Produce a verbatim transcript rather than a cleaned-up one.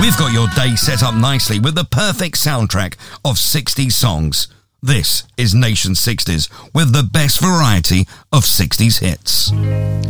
We've got your day set up nicely with the perfect soundtrack of sixties songs. This is Nation sixties with the best variety of sixties hits.